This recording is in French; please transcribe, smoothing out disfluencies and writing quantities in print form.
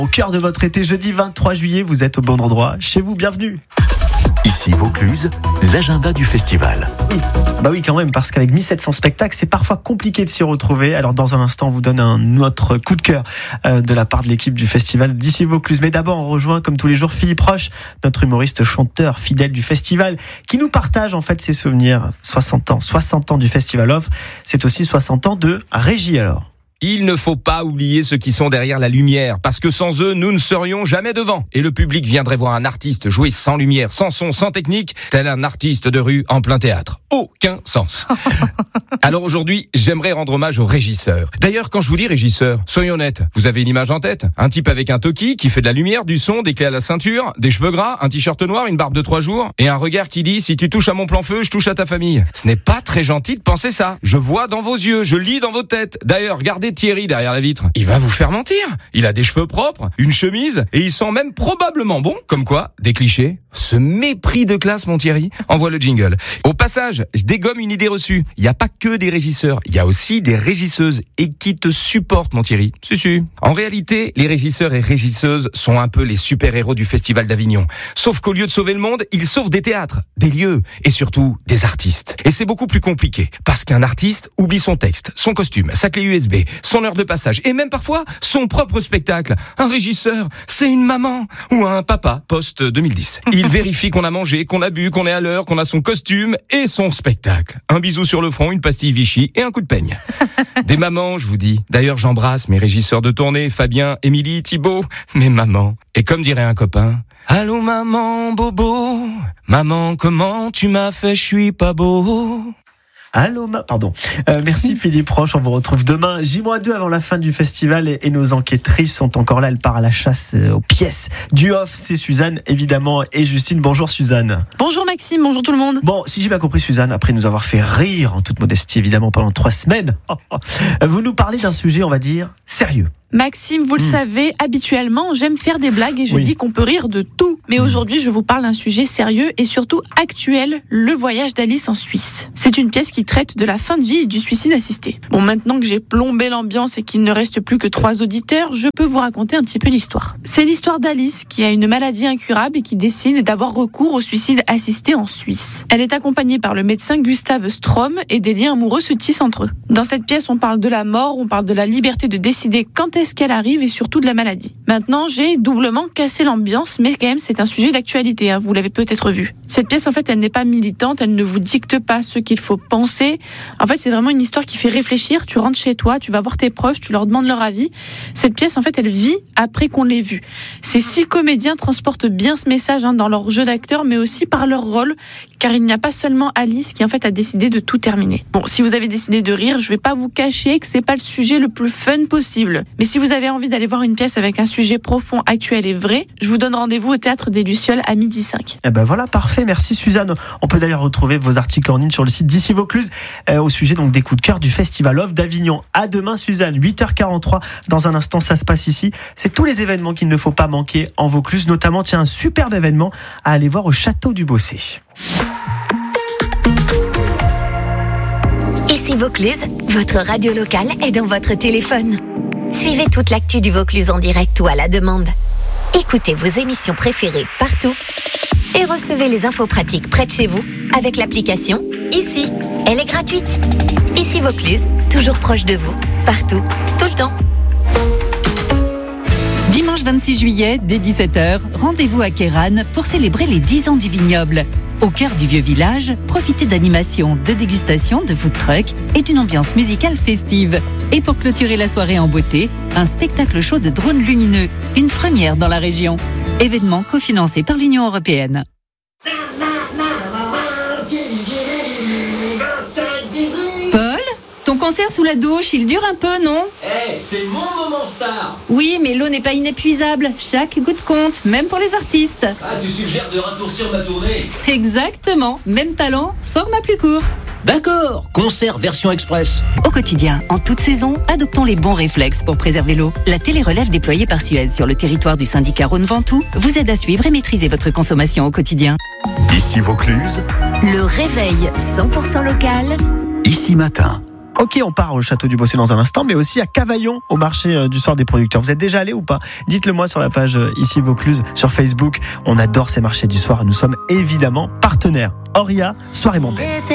Au cœur de votre été, jeudi 23 juillet, vous êtes au bon endroit. Chez vous, bienvenue. Ici Vaucluse, l'agenda du festival. Oui, quand même, parce qu'avec 1700 spectacles, c'est parfois compliqué de s'y retrouver. Alors dans un instant, on vous donne un autre coup de cœur de la part de l'équipe du festival d'ici Vaucluse. Mais d'abord, on rejoint comme tous les jours Philippe Roche, notre humoriste chanteur fidèle du festival, qui nous partage en fait ses souvenirs. 60 ans du Festival Off, c'est aussi 60 ans de Régie alors. Il ne faut pas oublier ceux qui sont derrière la lumière, parce que sans eux, nous ne serions jamais devant. Et le public viendrait voir un artiste jouer sans lumière, sans son, sans technique, tel un artiste de rue en plein théâtre. Aucun sens. Alors aujourd'hui, j'aimerais rendre hommage aux régisseurs. D'ailleurs, quand je vous dis régisseur, soyons honnêtes, vous avez une image en tête. Un type avec un toki qui fait de la lumière, du son, des clés à la ceinture, des cheveux gras, un t-shirt noir, une barbe de 3 jours, et un regard qui dit « Si tu touches à mon plan feu, je touche à ta famille ». Ce n'est pas très gentil de penser ça. Je vois dans vos yeux, je lis dans vos têtes. D'ailleurs, regardez Thierry derrière la vitre. Il va vous faire mentir. Il a des cheveux propres, une chemise, et il sent même probablement bon. Comme quoi, des clichés. Ce mépris de classe, mon Thierry. Envoie le jingle. Au passage, je dégomme une idée reçue. Il n'y a pas que des régisseurs, il y a aussi des régisseuses et qui te supportent, mon Thierry. Si. En réalité, les régisseurs et régisseuses sont un peu les super-héros du Festival d'Avignon. Sauf qu'au lieu de sauver le monde, ils sauvent des théâtres, des lieux et surtout des artistes. Et c'est beaucoup plus compliqué parce qu'un artiste oublie son texte, son costume, sa clé USB, son heure de passage et même parfois son propre spectacle. Un régisseur, c'est une maman ou un papa post-2010. Il vérifie qu'on a mangé, qu'on a bu, qu'on est à l'heure, qu'on a son costume et son spectacle. Un bisou sur le front, une pastille Vichy et un coup de peigne. Des mamans, je vous dis. D'ailleurs, j'embrasse mes régisseurs de tournée, Fabien, Émilie, Thibaut, mes mamans. Et comme dirait un copain, allô maman, bobo, maman, comment tu m'as fait, je suis pas beau. Allô, merci Philippe Roche, on vous retrouve demain, J-2 avant la fin du festival et nos enquêtrices sont encore là, elles partent à la chasse aux pièces du off, c'est Suzanne évidemment et Justine. Bonjour Suzanne. Bonjour Maxime, bonjour tout le monde. Bon, si j'ai bien compris Suzanne, après nous avoir fait rire en toute modestie évidemment pendant 3 semaines, vous nous parlez d'un sujet on va dire sérieux. Maxime, vous le savez, habituellement, j'aime faire des blagues et je dis qu'on peut rire de tout. Mais aujourd'hui, je vous parle d'un sujet sérieux et surtout actuel, le voyage d'Alice en Suisse. C'est une pièce qui traite de la fin de vie et du suicide assisté. Bon, maintenant que j'ai plombé l'ambiance et qu'il ne reste plus que 3 auditeurs, je peux vous raconter un petit peu l'histoire. C'est l'histoire d'Alice qui a une maladie incurable et qui décide d'avoir recours au suicide assisté en Suisse. Elle est accompagnée par le médecin Gustave Strom et des liens amoureux se tissent entre eux. Dans cette pièce, on parle de la mort, on parle de la liberté de décider quand est-ce qu'elle arrive et surtout de la maladie. Maintenant, j'ai doublement cassé l'ambiance, mais quand même, c'est un sujet d'actualité, vous l'avez peut-être vu. Cette pièce, en fait, elle n'est pas militante, elle ne vous dicte pas ce qu'il faut penser. En fait, c'est vraiment une histoire qui fait réfléchir. Tu rentres chez toi, tu vas voir tes proches, tu leur demandes leur avis. Cette pièce, en fait, elle vit après qu'on l'ait vue. Ces 6 comédiens transportent bien ce message dans leur jeu d'acteur, mais aussi par leur rôle, car il n'y a pas seulement Alice qui, en fait, a décidé de tout terminer. Bon, si vous avez décidé de rire, je vais pas vous cacher que c'est pas le sujet le plus fun possible. Mais si vous avez envie d'aller voir une pièce avec un sujet profond, actuel et vrai, je vous donne rendez-vous au Théâtre des Lucioles à 12h05. Eh ben voilà, parfait, merci Suzanne. On peut d'ailleurs retrouver vos articles en ligne sur le site d'ici Vaucluse au sujet donc des coups de cœur du Festival Off d'Avignon. À demain Suzanne, 8h43. Dans un instant, ça se passe ici. C'est tous les événements qu'il ne faut pas manquer en Vaucluse, notamment un superbe événement à aller voir au Château du Bossé. Ici Vaucluse, votre radio locale est dans votre téléphone. Suivez toute l'actu du Vaucluse en direct ou à la demande. Écoutez vos émissions préférées partout et recevez les infos pratiques près de chez vous avec l'application Ici. Elle est gratuite. Ici Vaucluse, toujours proche de vous, partout, tout le temps. Dimanche 26 juillet, dès 17h, rendez-vous à Kéran pour célébrer les 10 ans du vignoble. Au cœur du vieux village, profitez d'animations, de dégustations, de food truck et d'une ambiance musicale festive. Et pour clôturer la soirée en beauté, un spectacle show de drones lumineux, une première dans la région. Événement cofinancé par l'Union européenne. Paul, ton concert sous la douche, il dure un peu, non ? C'est mon moment star. Oui, mais l'eau n'est pas inépuisable. Chaque goutte compte, même pour les artistes. Tu suggères de raccourcir ma tournée ? Exactement. Même talent, format plus court. D'accord, concert version express. Au quotidien, en toute saison, adoptons les bons réflexes pour préserver l'eau. La télérelève déployée par Suez sur le territoire du syndicat Rhône-Ventoux vous aide à suivre et maîtriser votre consommation au quotidien. Ici Vaucluse, Le réveil 100% local. ici matin. Ok, on part au château du Bossé dans un instant, mais aussi à Cavaillon, au marché du soir des producteurs. Vous êtes déjà allé ou pas? Dites-le moi sur la page Ici Vaucluse sur Facebook. On adore ces marchés du soir et nous sommes évidemment partenaires. Auria, soirée mondaine.